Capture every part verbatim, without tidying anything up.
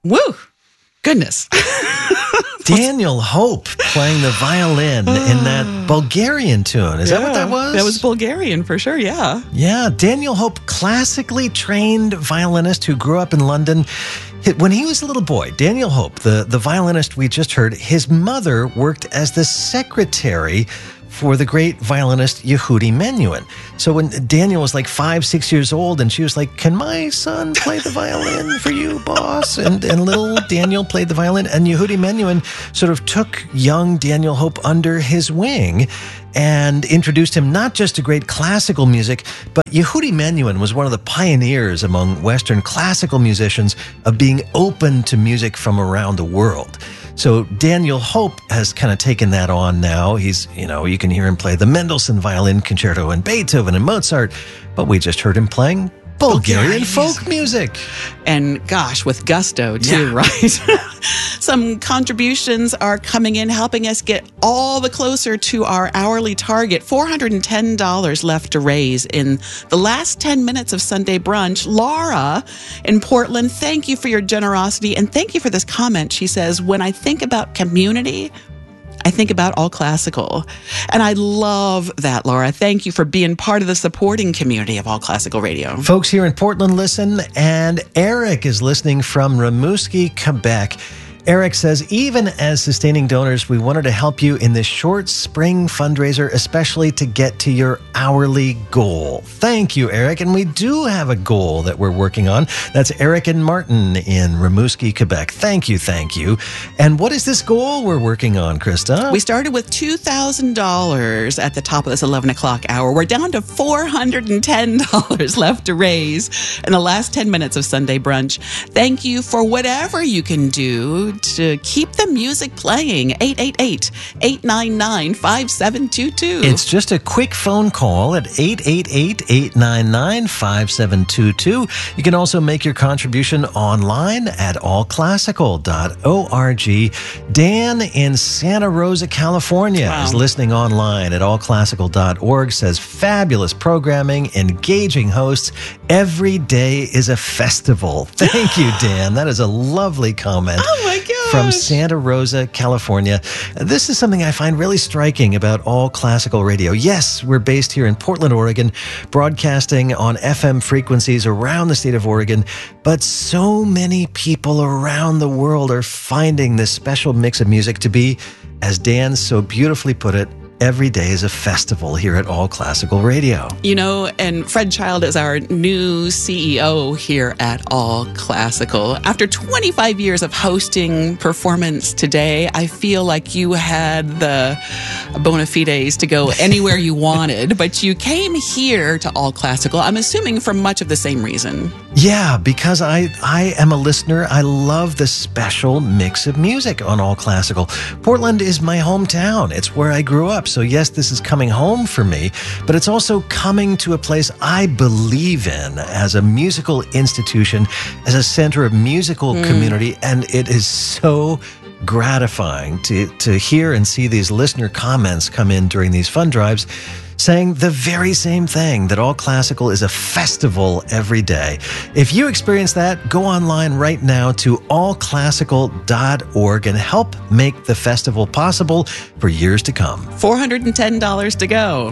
Woo! Goodness. Daniel Hope playing the violin in that Bulgarian tune. Is yeah, that what that was? That was Bulgarian for sure, yeah. Yeah, Daniel Hope, classically trained violinist who grew up in London. When he was a little boy, Daniel Hope, the, the violinist we just heard, his mother worked as the secretary for the great violinist Yehudi Menuhin. So when Daniel was like five, six years old, and she was like, "Can my son play the violin for you, boss?" And and little Daniel played the violin, and Yehudi Menuhin sort of took young Daniel Hope under his wing and introduced him not just to great classical music, but Yehudi Menuhin was one of the pioneers among Western classical musicians of being open to music from around the world. So Daniel Hope has kind of taken that on now. He's, you know, you can hear him play the Mendelssohn Violin Concerto and Beethoven and Mozart, but we just heard him playing Bulgarian Bulgarian folk music. And gosh, with gusto too, Yeah. right? Some contributions are coming in, helping us get all the closer to our hourly target. four hundred ten dollars left to raise in the last ten minutes of Sunday Brunch. Laura in Portland, thank you for your generosity. And thank you for this comment. She says, "When I think about community, I think about All Classical." And I love that, Laura. Thank you for being part of the supporting community of All Classical Radio. Folks here in Portland listen, and Eric is listening from Rimouski, Quebec. Eric says, "Even as sustaining donors, we wanted to help you in this short spring fundraiser, especially to get to your hourly goal." Thank you, Eric. And we do have a goal that we're working on. That's Eric and Martin in Rimouski, Quebec. Thank you, thank you. And what is this goal we're working on, Krista? We started with two thousand dollars at the top of this eleven o'clock hour. We're down to four hundred ten dollars left to raise in the last ten minutes of Sunday Brunch. Thank you for whatever you can do to keep the music playing. eight eight eight, eight nine nine, five seven two two. It's just a quick phone call at eight eight eight, eight nine nine, five seven two two. You can also make your contribution online at all classical dot org. Dan in Santa Rosa, California Wow. is listening online at all classical dot org, says, "Fabulous programming, engaging hosts. Every day is a festival." Thank you, Dan. That is a lovely comment. Oh my gosh. From Santa Rosa, California. This is something I find really striking about All Classical Radio. Yes, we're based here in Portland, Oregon, broadcasting on F M frequencies around the state of Oregon, but so many people around the world are finding this special mix of music to be, as Dan so beautifully put it, every day is a festival here at All Classical Radio. You know, and Fred Child is our new C E O here at All Classical. After twenty-five years of hosting Performance Today, I feel like you had the bona fides to go anywhere you wanted, but you came here to All Classical, I'm assuming for much of the same reason. Yeah, because I, I am a listener. I love the special mix of music on All Classical. Portland is my hometown. It's where I grew up. So yes, this is coming home for me, but it's also coming to a place I believe in as a musical institution, as a center of musical mm. community. And it is so gratifying to, to hear and see these listener comments come in during these fund drives, saying the very same thing, that All Classical is a festival every day. If you experience that, go online right now to all classical dot org and help make the festival possible for years to come. four hundred ten dollars to go.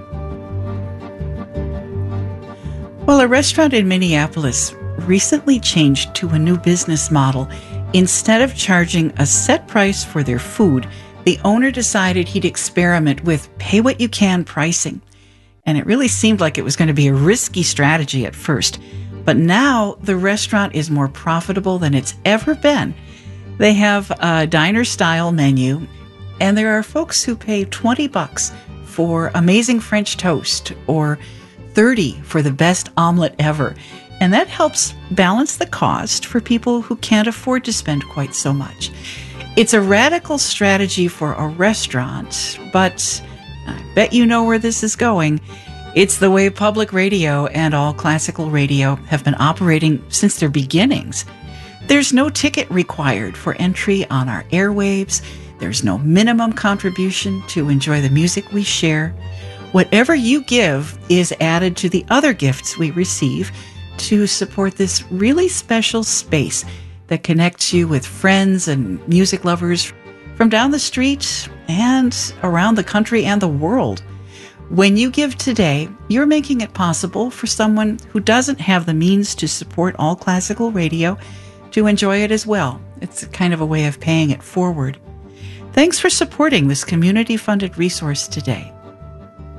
Well, a restaurant in Minneapolis recently changed to a new business model. Instead of charging a set price for their food, the owner decided he'd experiment with pay-what-you-can pricing. And it really seemed like it was going to be a risky strategy at first. But now the restaurant is more profitable than it's ever been. They have a diner-style menu, and there are folks who pay twenty bucks for amazing French toast or thirty for the best omelet ever. And that helps balance the cost for people who can't afford to spend quite so much. It's a radical strategy for a restaurant, but I bet you know where this is going. It's the way public radio and All Classical Radio have been operating since their beginnings. There's no ticket required for entry on our airwaves. There's no minimum contribution to enjoy the music we share. Whatever you give is added to the other gifts we receive to support this really special space that connects you with friends and music lovers from down the street and around the country and the world. When you give today, you're making it possible for someone who doesn't have the means to support all classical radio to enjoy it as well. It's kind of a way of paying it forward. Thanks for supporting this community-funded resource today.